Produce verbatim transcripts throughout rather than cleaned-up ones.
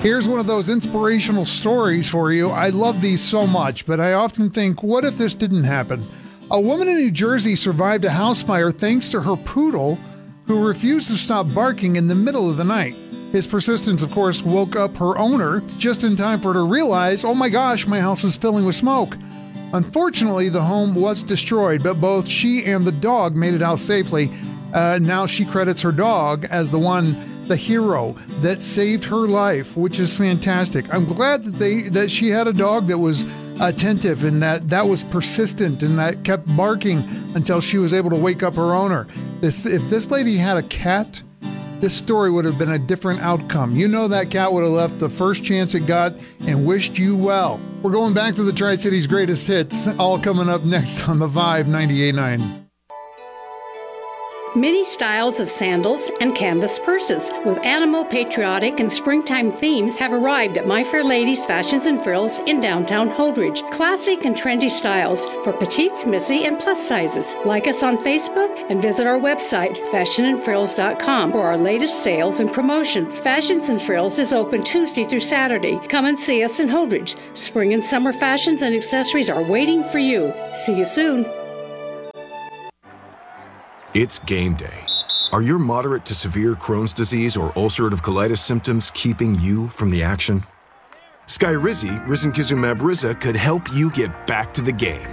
Here's one of those inspirational stories for you. I love these so much, but I often think, what if this didn't happen? A woman in New Jersey survived a house fire thanks to her poodle, who refused to stop barking in the middle of the night. His persistence, of course, woke up her owner just in time for her to realize, oh my gosh, my house is filling with smoke. Unfortunately, the home was destroyed, but both she and the dog made it out safely. Uh, now she credits her dog as the one, the hero that saved her life, which is fantastic. I'm glad that they that she had a dog that was attentive and that that was persistent and that kept barking until she was able to wake up her owner. This, if this lady had a cat, this story would have been a different outcome. You know that cat would have left the first chance it got and wished you well. We're going back to the Tri-Cities greatest hits, all coming up next on the Vibe ninety-eight point nine. Many styles of sandals and canvas purses with animal, patriotic, and springtime themes have arrived at My Fair Ladies Fashions and Frills in downtown Holdridge. Classic and trendy styles for petites, missy, and plus sizes. Like us on Facebook and visit our website, fashion and frills dot com, for our latest sales and promotions. Fashions and Frills is open Tuesday through Saturday. Come and see us in Holdridge. Spring and summer fashions and accessories are waiting for you. See you soon. It's game day. Are your moderate to severe Crohn's disease or ulcerative colitis symptoms keeping you from the action? Skyrizi, risankizumab Riza, could help you get back to the game.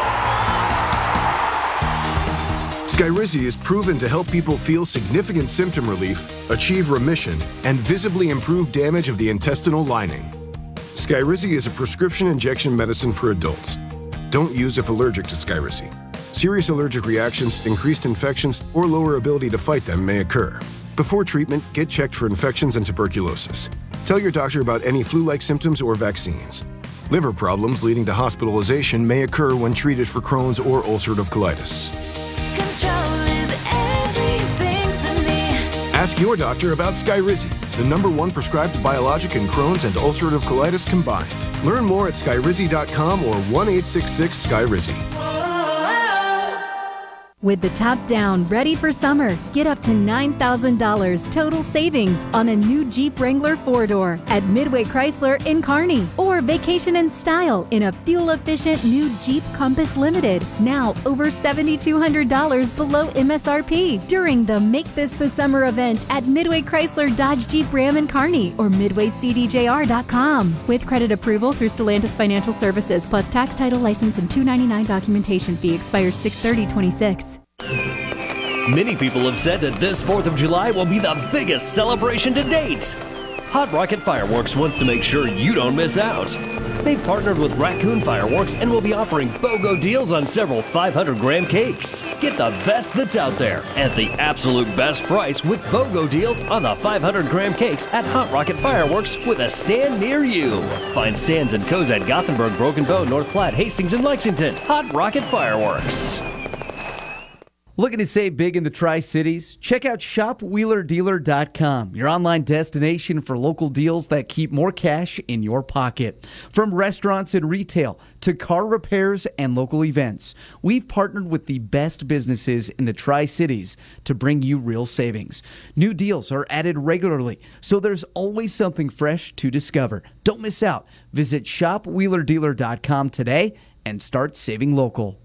Skyrizi is proven to help people feel significant symptom relief, achieve remission, and visibly improve damage of the intestinal lining. Skyrizi is a prescription injection medicine for adults. Don't use if allergic to Skyrizi. Serious allergic reactions, increased infections, or lower ability to fight them may occur. Before treatment, get checked for infections and tuberculosis. Tell your doctor about any flu-like symptoms or vaccines. Liver problems leading to hospitalization may occur when treated for Crohn's or ulcerative colitis. Control is everything to me. Ask your doctor about Skyrizi, the number one prescribed biologic in Crohn's and ulcerative colitis combined. Learn more at skyrizi dot com or one eight six six Skyrizi. With the top down, ready for summer, get up to nine thousand dollars total savings on a new Jeep Wrangler four-door at Midway Chrysler in Kearney. Or vacation in style in a fuel-efficient new Jeep Compass Limited, now over seven thousand two hundred dollars below M S R P during the Make This the Summer event at Midway Chrysler Dodge Jeep Ram in Kearney or midway c d j r dot com. With credit approval through Stellantis Financial Services plus tax, title, license, and two ninety-nine documentation fee expires six thirty twenty-six. Many people have said that this fourth of July will be the biggest celebration to date. Hot Rocket Fireworks wants to make sure you don't miss out. They've partnered with Raccoon Fireworks and will be offering BOGO deals on several five hundred gram cakes. Get the best that's out there at the absolute best price with BOGO deals on the five hundred gram cakes at Hot Rocket Fireworks with a stand near you. Find stands and codes at Gothenburg, Broken Bow, North Platte, Hastings, and Lexington. Hot Rocket Fireworks. Looking to save big in the Tri-Cities? Check out shop wheeler dealer dot com, your online destination for local deals that keep more cash in your pocket. From restaurants and retail to car repairs and local events, we've partnered with the best businesses in the Tri-Cities to bring you real savings. New deals are added regularly, so there's always something fresh to discover. Don't miss out. Visit shop wheeler dealer dot com today and start saving local.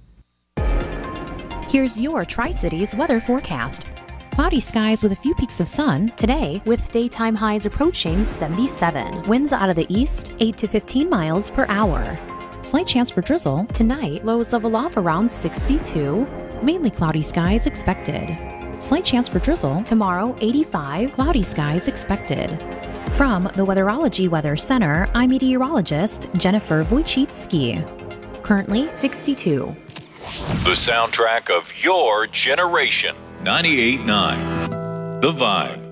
Here's your Tri-Cities weather forecast. Cloudy skies with a few peaks of sun today, with daytime highs approaching seventy-seven. Winds out of the east, eight to fifteen miles per hour. Slight chance for drizzle tonight, lows level off around sixty-two. Mainly cloudy skies expected. Slight chance for drizzle tomorrow, eighty-five. Cloudy skies expected. From the Weatherology Weather Center, I'm meteorologist Jennifer Wojcicki. Currently sixty-two. The soundtrack of your generation. ninety-eight point nine The Vibe.